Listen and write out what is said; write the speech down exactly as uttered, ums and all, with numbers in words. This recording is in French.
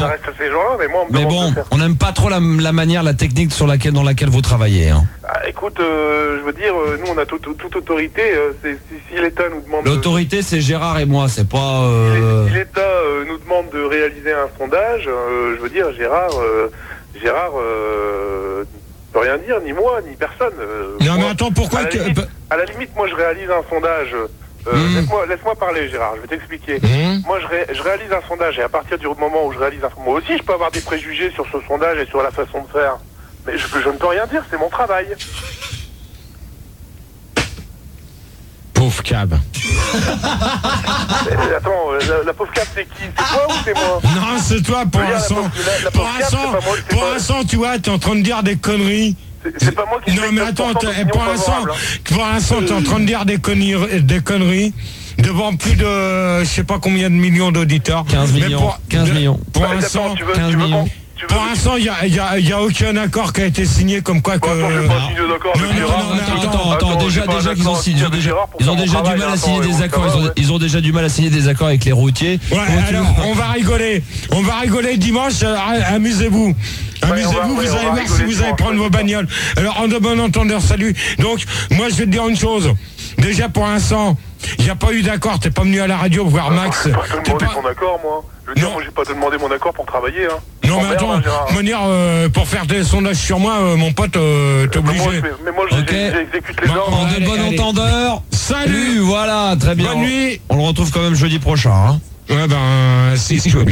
reste à ces gens-là, mais moi, on me Mais demande bon, de faire. on n'aime pas trop la, la manière, la technique sur laquelle, dans laquelle vous travaillez. Hein. Ah, écoute, euh, je veux dire, euh, nous, on a toute, toute autorité. Euh, c'est, si, si l'État nous demande... L'autorité, c'est Gérard et moi, c'est pas... de- Euh... Si l'État euh, nous demande de réaliser un sondage, euh, je veux dire, Gérard... Euh, Gérard... Euh, ne peut rien dire, ni moi, ni personne. Euh, Non, mais moi, attends, pourquoi à la, que- limite, à la limite, moi, je réalise un sondage... Euh, Mmh. laisse-moi, laisse-moi parler, Gérard, je vais t'expliquer. Mmh. Moi, je, ré, je réalise un sondage, et à partir du moment où je réalise un sondage, moi aussi, je peux avoir des préjugés sur ce sondage et sur la façon de faire. Mais je, je ne peux rien dire, c'est mon travail. Pauvre cab. Mais, attends, la, la pauvre cap, c'est qui? C'est toi ou c'est moi? Non, c'est toi, pour Je veux dire, la l'instant. pauvre- la- la Pour pauvre cap, c'est l'instant, pas moi, c'est pour pas- l'instant, tu vois, t'es en train de dire des conneries. C'est, c'est pas moi qui Non, fais mais neuf pour attends, cent t'es- d'opinion pour l'instant, favorable, hein. pour l'instant, t'es en train de dire des conneries, des conneries devant plus de, je sais pas combien de millions d'auditeurs. quinze Mais millions. pour- quinze de- millions. Pour Bah, l'instant, attends, tu veux, quinze tu veux millions. qu'on- tu veux- pour l'instant, il y a, il y a, il y a aucun accord qui a été signé comme quoi que. Bon, attends, je vais pas signer d'accord Non, avec non, Gérard. non, non, Attends, attends, attends, attends, attends, déjà, j'ai pas déjà un qu'ils ont accord signé, ils ont avec déjà, Gérard pour ils ont faire mon déjà du travail, mal à attends, signer et des bon, accords, ça ils va, ont, ils ont déjà du mal à signer des accords avec les routiers. Ouais, Comment tu alors, veux- on va rigoler. On va rigoler dimanche. euh, Amusez-vous. Amusez-vous, on va- vous ouais, on allez va voir si rigoler vous allez dimanche, prendre vos ouais. bagnoles. Alors, en de bon entendeur, salut. Donc, moi, je vais te dire une chose. Déjà, pour l'instant, il n'y a pas eu d'accord. T'es pas venu à la radio voir Max. Je vais pas te T'es demander pas- ton accord, moi. Je veux dire, Non. moi, j'ai pas te demander mon accord pour travailler, hein. Non, mais Emmerde, attends, hein, Gérard. de manière, euh, pour faire des sondages sur moi, euh, mon pote, euh, t'es Mais moi, obligé. je fais- mais moi, je- Ok. j'exécute les Bon, ordres. En de Allez, bon allez. entendeur. Salut. Voilà, très bien. Bonne nuit. On le retrouve quand même jeudi prochain. Hein. Ouais, ben, si, si, je